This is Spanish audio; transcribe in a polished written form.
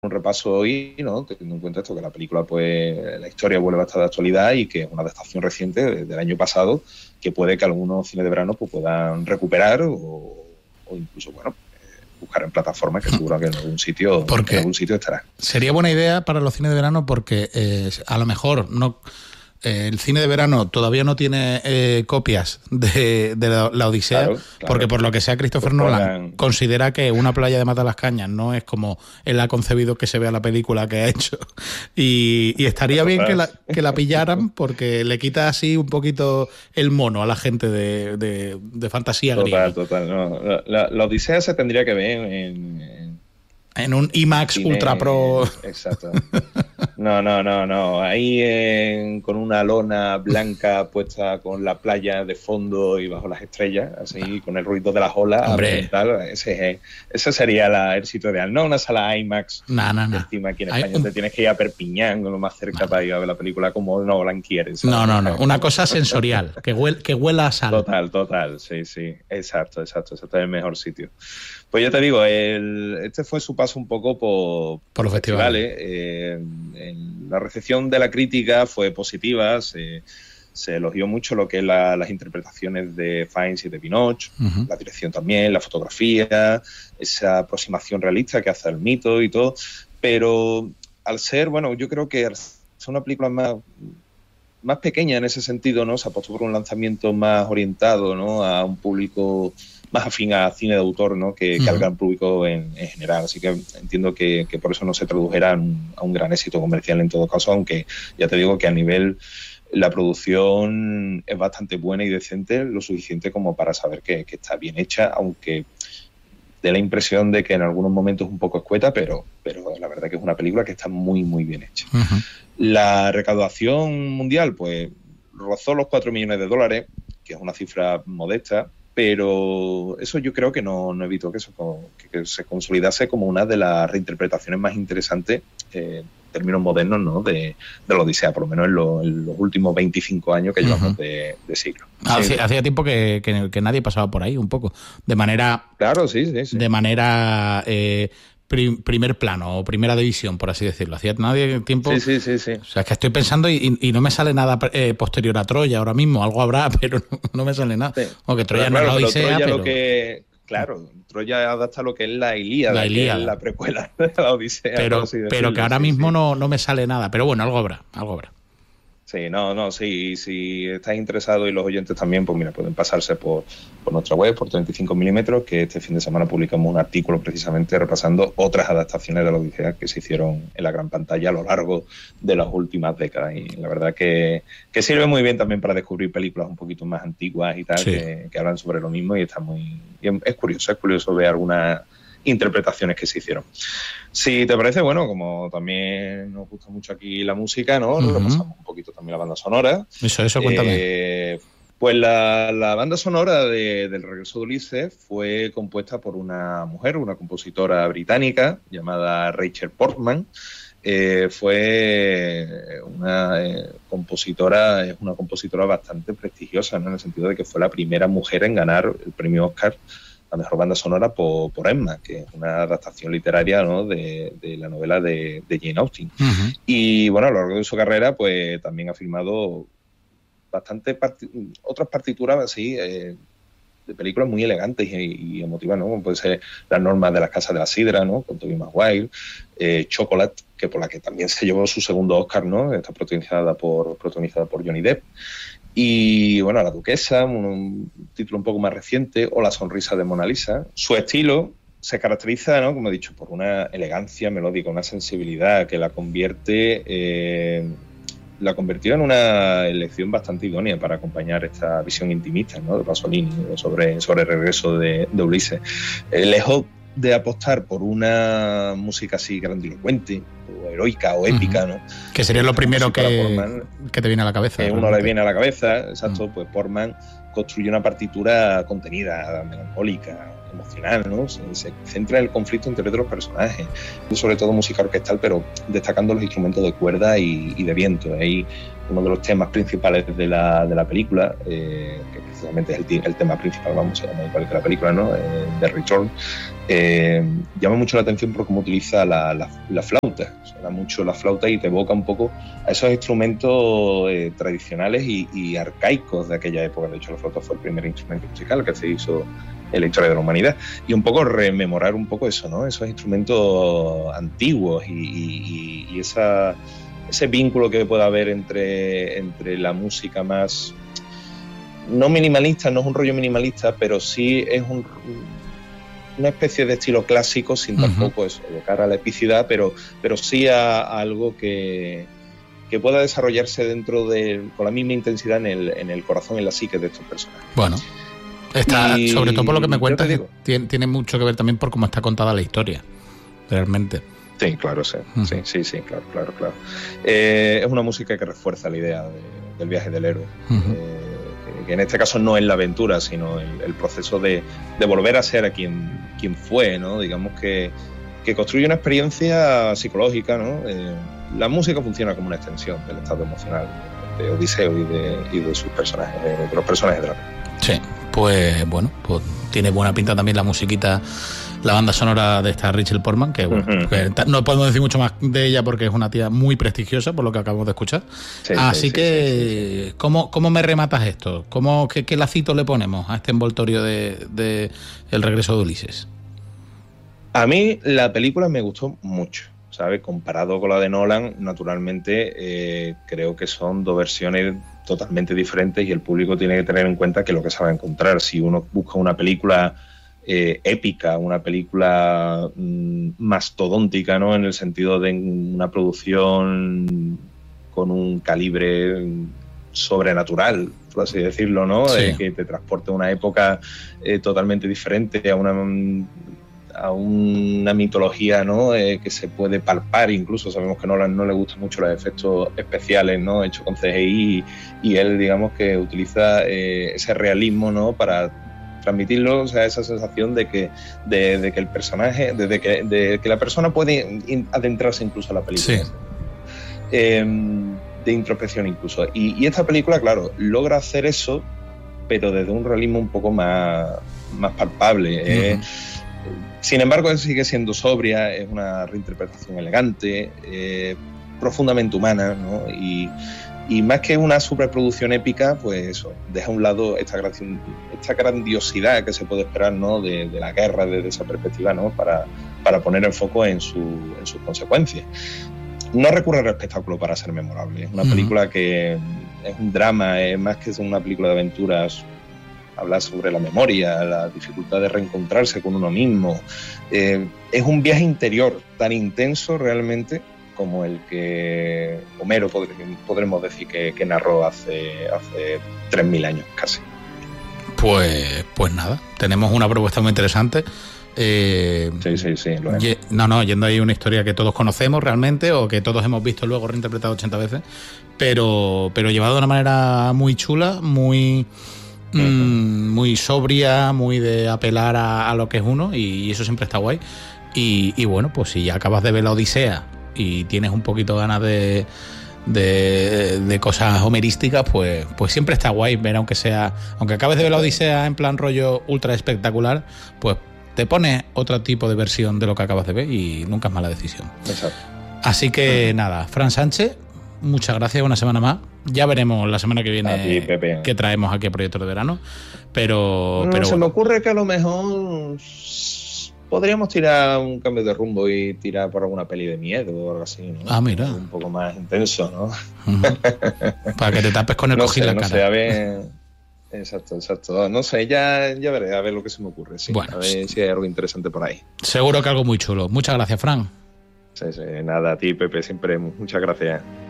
un repaso hoy, ¿no? Teniendo en cuenta esto, que la película, pues, la historia vuelve a estar de actualidad y que es una adaptación reciente del año pasado, que puede que algunos cines de verano pues, puedan recuperar o incluso, bueno, buscar en plataformas, que seguro que en algún sitio estará. Sería buena idea para los cines de verano porque a lo mejor no... el cine de verano todavía no tiene copias de la Odisea, claro, porque por lo que sea Christopher Nolan considera que Una playa de Matalascañas no es como él ha concebido que se vea la película que ha hecho, y estaría bien que la pillaran porque le quita así un poquito el mono a la gente de fantasía griega. Total. No, la Odisea se tendría que ver en un IMAX cine, Ultra Pro. Exacto. No. Ahí con una lona blanca puesta con la playa de fondo y bajo las estrellas, así con el ruido de las olas. Ese sería el sitio ideal. No una sala IMAX. No. Encima aquí en España te tienes que ir a Perpiñán, lo más cerca para ir a ver la película como Nolan quiere. No. Una cosa sensorial, que huela a sal. Total. Sí. Exacto. Este es el mejor sitio. Pues yo te digo, este fue su paso un poco por los festivales. La recepción de la crítica fue positiva, se elogió mucho lo que es las interpretaciones de Fiennes y de Pinoche, la dirección también, la fotografía, esa aproximación realista que hace al mito y todo, pero al ser, bueno, yo creo que es una película más pequeña en ese sentido, ¿no? Se apostó por un lanzamiento más orientado, ¿no? A un público más afín a cine de autor, ¿no? que al gran público en general. Así que entiendo que por eso no se tradujera a un gran éxito comercial en todo caso, aunque ya te digo que a nivel la producción es bastante buena y decente, lo suficiente como para saber que está bien hecha, aunque dé la impresión de que en algunos momentos es un poco escueta, pero la verdad que es una película que está muy, muy bien hecha. La recaudación mundial, pues, rozó los $4 millones, que es una cifra modesta, pero eso yo creo que no evitó que se consolidase como una de las reinterpretaciones más interesantes en términos modernos, ¿no? de la Odisea, por lo menos en los últimos 25 años que llevamos de siglo. Hacía tiempo que nadie pasaba por ahí un poco, de manera... Claro, sí. De manera... primer plano o primera división, por así decirlo. Hacía tiempo... Sí. O sea, es que estoy pensando y no me sale nada posterior a Troya ahora mismo. Algo habrá, pero no me sale nada. Sí. O que Troya no es la Odisea, pero... Troya adapta lo que es la Ilíada. Que es la precuela de la Odisea. Pero que ahora mismo no me sale nada. Pero bueno, algo habrá. Sí, si estáis interesados y los oyentes también, pues mira, pueden pasarse por nuestra web, por 35 milímetros, que este fin de semana publicamos un artículo precisamente repasando otras adaptaciones de la Odisea que se hicieron en la gran pantalla a lo largo de las últimas décadas. Y la verdad que sirve muy bien también para descubrir películas un poquito más antiguas y tal, sí, que hablan sobre lo mismo y está es curioso ver algunas interpretaciones que se hicieron. Si te parece, bueno, como también nos gusta mucho aquí la música, ¿no? Repasamos un poquito también la banda sonora. Eso, cuéntame. Pues la banda sonora del Regreso de Ulises fue compuesta por una mujer, una compositora británica llamada Rachel Portman. Fue una compositora bastante prestigiosa, ¿no? En el sentido de que fue la primera mujer en ganar el premio Oscar la mejor banda sonora por Emma, que es una adaptación literaria, ¿no? de la novela de Jane Austen. Y bueno, a lo largo de su carrera pues también ha firmado bastante otras partituras así de películas muy elegantes y emotivas, ¿no? Como puede ser Las normas de las casas de la sidra, ¿no? Con Tobey Maguire, Chocolate, que por la que también se llevó su segundo Oscar, ¿no? Está protagonizada por Johnny Depp. Y bueno, La duquesa, un título un poco más reciente, o La sonrisa de Mona Lisa. Su estilo se caracteriza, ¿no? Como he dicho, por una elegancia melódica, una sensibilidad que la convirtió en una elección bastante idónea para acompañar esta visión intimista, ¿no? De Pasolini sobre el regreso de Ulises. Lejos de apostar por una música así grandilocuente o heroica o épica, ¿no? Que sería lo primero que te viene a la cabeza. Que uno le viene a la cabeza, exacto. Pues Portman construye una partitura contenida, melancólica, emocional, ¿no? Se centra en el conflicto entre los personajes, sobre todo música orquestal, pero destacando los instrumentos de cuerda y de viento. Ahí uno de los temas principales de la película, que precisamente es el tema principal, vamos, se llama igual que la película, ¿no? The Return, llama mucho la atención por cómo utiliza la flauta. Suena mucho la flauta y te evoca un poco a esos instrumentos tradicionales y arcaicos de aquella época. De hecho, la flauta fue el primer instrumento musical que se hizo en la historia de la humanidad, y un poco rememorar un poco eso, ¿no? Esos instrumentos antiguos y ese vínculo que puede haber entre la música más, no minimalista, no es un rollo minimalista, pero sí es una especie de estilo clásico, sin tampoco eso, evocar a la epicidad, pero sí a algo que pueda desarrollarse con la misma intensidad en el corazón y en la psique de estos personajes. Bueno, sobre todo por lo que me cuentas, tiene mucho que ver también por cómo está contada la historia, realmente. Sí, claro, sí. Sí, claro. Es una música que refuerza la idea del viaje del héroe. Que en este caso no es la aventura, sino el proceso de volver a ser a quien fue, ¿no? Digamos que construye una experiencia psicológica, ¿no? La música funciona como una extensión del estado emocional de Odiseo y de sus personajes, de los personajes de la película. Sí, pues bueno, pues tiene buena pinta también la musiquita, la banda sonora de esta Rachel Portman, que bueno, que no podemos decir mucho más de ella porque es una tía muy prestigiosa, por lo que acabamos de escuchar. Así que, ¿cómo me rematas esto? ¿Qué lacito le ponemos a este envoltorio de El regreso de Ulises? A mí la película me gustó mucho, ¿sabes? Comparado con la de Nolan, naturalmente creo que son dos versiones totalmente diferentes y el público tiene que tener en cuenta que lo que se va a encontrar. Si uno busca una película épica, una película mastodóntica, ¿no? En el sentido de una producción con un calibre sobrenatural, por así decirlo, ¿no? Sí. Que te transporte a una época totalmente diferente, a una mitología, ¿no? Que se puede palpar. Incluso sabemos que no le gustan mucho los efectos especiales, ¿no? Hechos con CGI, y él, digamos, que utiliza ese realismo, ¿no? Para transmitirlo, o sea, esa sensación de que el personaje, de que la persona puede adentrarse incluso a la película. Sí. De introspección incluso. Y esta película, claro, logra hacer eso, pero desde un realismo un poco más palpable. Sin embargo, sigue siendo sobria, es una reinterpretación elegante, profundamente humana, ¿no? Y más que una superproducción épica, pues eso, deja a un lado esta grandiosidad que se puede esperar, ¿no? de la guerra desde esa perspectiva, ¿no? Para poner el foco en sus consecuencias. No recurre al espectáculo para ser memorable. Es una película que es un drama, es más que una película de aventuras. Habla sobre la memoria, la dificultad de reencontrarse con uno mismo. Es un viaje interior tan intenso realmente como el que Homero podremos decir que narró hace 3.000 años casi. Pues nada, tenemos una propuesta muy interesante. Sí, lo es. Yendo ahí una historia que todos conocemos realmente o que todos hemos visto luego reinterpretado 80 veces, pero llevado de una manera muy chula, muy sobria, muy de apelar a lo que es uno, y eso siempre está guay. Y bueno, pues si ya acabas de ver la Odisea y tienes un poquito ganas de cosas homerísticas, pues siempre está guay ver, aunque acabes de ver la Odisea en plan rollo ultra espectacular, pues te pones otro tipo de versión de lo que acabas de ver y nunca es mala decisión. Exacto. Así que nada, Fran Sánchez, muchas gracias, una semana más. Ya veremos la semana que viene ti, Pepe, qué traemos aquí a Proyecto de Verano. Pero se me ocurre que a lo mejor podríamos tirar un cambio de rumbo y tirar por alguna peli de miedo o algo así, ¿no? Ah, mira. Un poco más intenso, ¿no? Para que te tapes con el cojín la cara. No sé, a ver. Exacto. No sé, ya veré, a ver lo que se me ocurre. Sí. Bueno, a ver si hay algo interesante por ahí. Seguro que algo muy chulo. Muchas gracias, Fran. Sí, nada, a ti, Pepe, siempre muchas gracias.